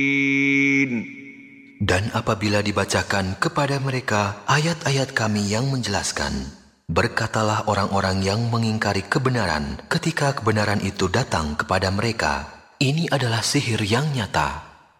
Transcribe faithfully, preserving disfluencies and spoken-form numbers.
Dan apabila dibacakan kepada mereka ayat-ayat kami yang menjelaskan, berkatalah orang-orang yang mengingkari kebenaran ketika kebenaran itu datang kepada mereka, ini adalah sihir yang nyata.